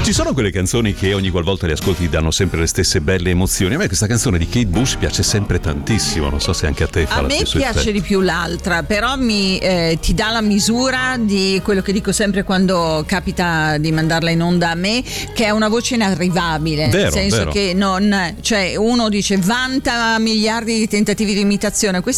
Ci sono quelle canzoni che ogni qualvolta le ascolti ti danno sempre le stesse belle emozioni. A me questa canzone di Kate Bush piace sempre tantissimo, non so se anche a te fa lo stesso effetto. A me piace di più l'altra, però ti dà la misura di quello che dico sempre quando capita di mandarla in onda a me, che è una voce inarrivabile, vero, nel senso vero. che non, cioè uno dice vanta miliardi di tentativi di imitazione, questa